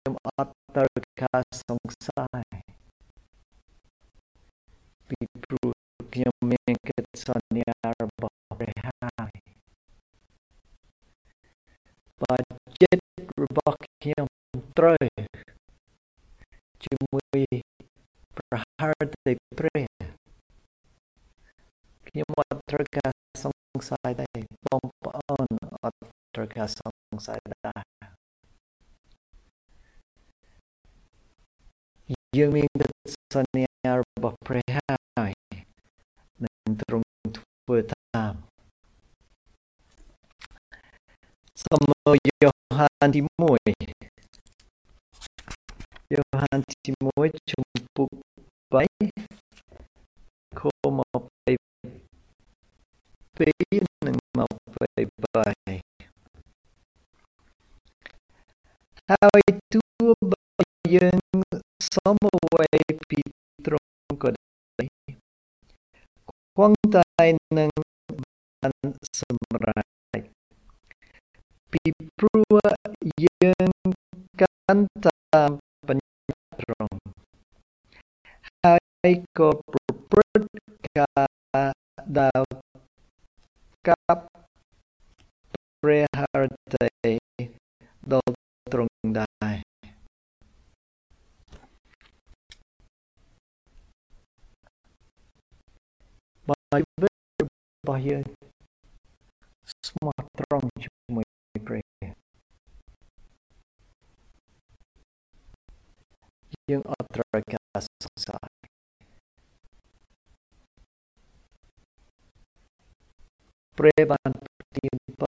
ខ្ញុំអត់ត្រូវការសង្ស័យពីព្រោះខ្ញុំមានកិច្ចសន្យារបស់ព្រះហើយបើចិត្តរបស់ខ្ញុំត្រូវជាមួយប្រហែលតែព្រះខ្ញុំអត់ត្រូវការសង្ស័យដែរបងប្អូនអត់ត្រូវការសង្ស័យដែរយើងមានកិច្ចសន្យារបស់ព្រះហើយនឹងទ្រង់ធ្វើតាមសូមយ៉ូហានទី1យ៉ូហានទី1ជំពូក3ខ22និង23ហើយទោះបីយើងសូមអ្វីពីទ្រង់ក៏ដោយគង់តែនឹងបានសម្រេចពីព្រោះយើងកាន់តាមបញ្ញត្តិទ្រង់ហើយក៏ប្រព្រឹត្តការដែលកាប់ព្រះハរតីដល់ទ្រង់ដែរបើជីវិតរបស់យើងស្មោះត្រង់ជាមួយព្រះយើងអត់ត្រូវការសង្ស័យព្រះបានប្រទានព